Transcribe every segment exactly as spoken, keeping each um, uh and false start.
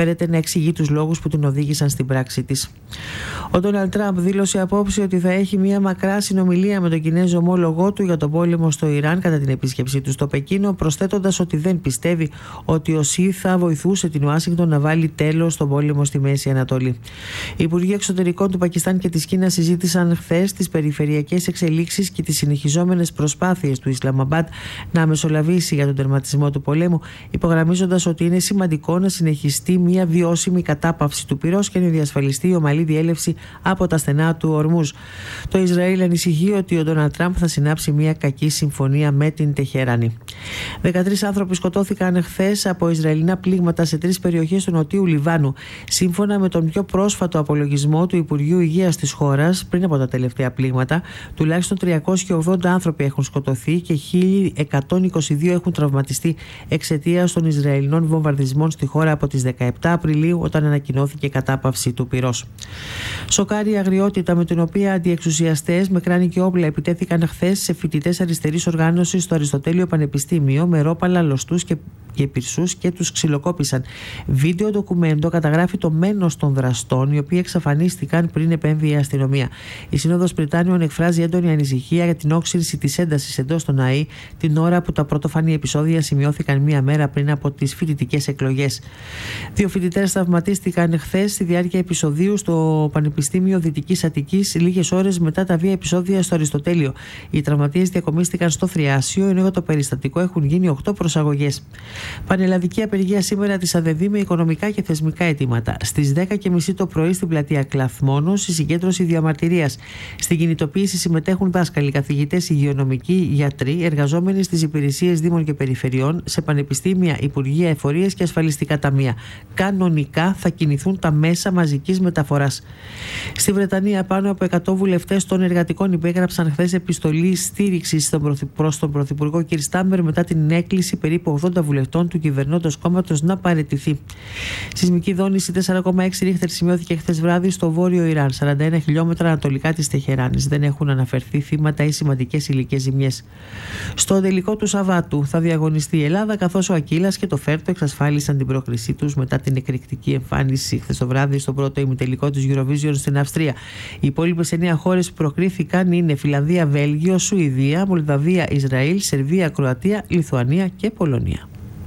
φέρεται να εξηγεί τους λόγους που την οδήγησαν στην πράξη της. Ο Ντόναλντ Τραμπ δήλωσε απόψε ότι θα έχει μια μακρά συνομιλία με τον Κινέζο ομόλογό του για τον πόλεμο στο Ιράν κατά την επίσκεψή του στο Πεκίνο, προσθέτοντας ότι δεν πιστεύει ότι ο ΣΥ θα βοηθούσε την Ουάσιγκτον να βάλει τέλος στον πόλεμο στη Μέση Ανατολή. Οι Υπουργοί Εξωτερικών του Πακιστάν και της Κίνας συζήτησαν χθες τις περιφερειακές εξελίξεις και τις συνεχιζόμενες προσπάθειες του Ισλαμαμπάντ να μεσολαβήσει για τον τερματισμό του πολέμου, υπογραμμίζοντας ότι είναι σημαντικό να συνεχιστεί μια βιώσιμη κατάπαυση του πυρός και να διασφαλιστεί η ομαλή διέλευση από τα στενά του Ορμούζ. Το Ισραήλ ανησυχεί ότι ο Ντόναλντ Τραμπ θα συνάψει μια κακή συμφωνία με την Τεχεράνη. δεκατρείς άνθρωποι σκοτώθηκαν χθες από Ισραηλινά πλήγματα σε τρεις περιοχές του νοτίου Λιβάνου. Σύμφωνα με τον πιο πρόσφατο απολογισμό του Υπουργείου Υγείας της χώρας, πριν από τα τελευταία πλήγματα, τουλάχιστον τριακόσιοι ογδόντα άνθρωποι έχουν σκοτωθεί και χίλια εκατόν είκοσι δύο έχουν τραυματιστεί εξαιτίας των Ισραηλινών βομβαρδισμών στη χώρα από τις δεκαεπτά Απριλίου, όταν ανακοινώθηκε η κατάπαυση του πυρός. Σοκάρει η αγριότητα με την οποία αντιεξουσιαστές με κράνη και όπλα επιτέθηκαν χθες σε φοιτητές αριστερής οργάνωσης στο Αριστοτέλειο Πανεπιστήμιο με ρόπαλα, λωστούς και, και πυρσούς και τους ξυλοκόπησαν. Βίντεο ντοκουμέντο καταγράφει το μένος των δραστών, οι οποίοι εξαφανίστηκαν πριν επέμβει η αστυνομία. Η Σύνοδος Πριτάνιων εκφράζει έντονη ανησυχία για την όξυνση της έντασης εντός των ΑΕΗ την ώρα που τα πρωτοφανή επεισόδια σημειώθηκαν μία μέρα πριν από τις φοιτητικές εκλογές. Δύο φοιτητές τραυματίστηκαν χθες στη διάρκεια επεισοδίου στο Πανεπιστήμιο Δυτικής Αττικής, λίγες ώρες μετά τα βία επεισόδια στο Αριστοτέλειο. Οι τραυματίες διακομίστηκαν στο Θριάσιο, ενώ για το περιστατικό έχουν γίνει οκτώ προσαγωγές. Πανελλαδική απεργία σήμερα της ΑΔΕΔΗ με οικονομικά και θεσμικά αιτήματα. Στις δέκα και μισή το πρωί στην πλατεία Κλαθμόνος η συγκέντρωση διαμαρτυρίας. Στην κινητοποίηση συμμετέχουν δάσκαλοι, καθηγητές, υγειονομικοί, γιατροί, εργαζόμενοι στις υπηρεσίες δήμων και περιφερειών, σε πανεπιστήμια, υπουργεία, εφορίες και ασφαλιστικά ταμεία. Κανονικά θα κινηθούν τα μέσα μαζικής μεταφοράς. Στη Βρετανία, πάνω από εκατό βουλευτές των εργατικών υπέγραψαν χθες επιστολή στήριξης προς τον Πρωθυπουργό κ. Στάμερ μετά την έκκληση περίπου ογδόντα βουλευτών του κυβερνώντος κόμματος να παραιτηθεί. Σεισμική δόνηση τέσσερα κόμμα έξι ρίχτερ σημειώθηκε χθες βράδυ στο βόρειο Ιράν, σαράντα ένα χιλιόμετρα ανατολικά της Τεχεράνης. Δεν έχουν αναφερθεί θύματα ή σημαντικές υλικές ζημιές. Στο τελικό του Σαββάτου θα διαγωνιστεί η Ελλάδα, καθώς ο Ακύλας και το Φέρτο εξασφάλισαν την πρόκρισή τους μετά την εκρηκτική εμφάνιση χθες το βράδυ στο πρώτο ημιτελικό της Eurovision στην Αυστρία. Οι υπόλοιπες εννέα χώρες που προκρίθηκαν είναι Φιλανδία, Βέλγιο, Σουηδία, Μολδαβία, Ισραήλ, Σερβία, Κροατία, Λιθουανία και Πολωνία.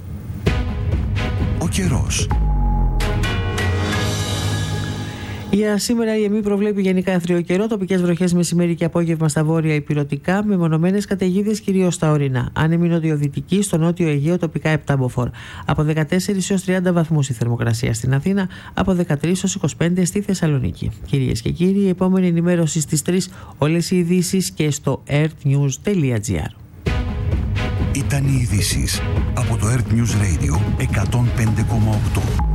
Ο καιρός. Για σήμερα η ΕΜΗ προβλέπει γενικά αιθρίο καιρό, τοπικές βροχές μεσημέρι και απόγευμα στα βόρεια ηπειρωτικά, με μονομένες καταιγίδες κυρίως στα ορεινά. Άνεμη νοτιοδυτική, στο νότιο Αιγαίο τοπικά επτά μποφόρ. Από δεκατέσσερις έως τριάντα βαθμούς η θερμοκρασία στην Αθήνα, από δεκατρείς έως είκοσι πέντε στη Θεσσαλονίκη. Κυρίες και κύριοι, η επόμενη ενημέρωση στις τρεις, όλες οι ειδήσεις και στο earthnews τελεία gr. Ήταν οι ειδήσεις από το Earth News Radio εκατόν πέντε κόμμα οκτώ.